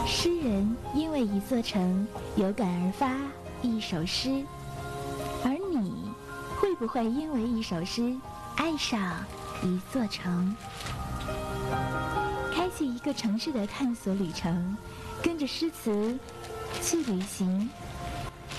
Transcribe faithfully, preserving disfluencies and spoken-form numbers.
诗人因为一座城有感而发一首诗，而你会不会因为一首诗爱上一座城？开启一个城市的探索旅程，跟着诗词去旅行，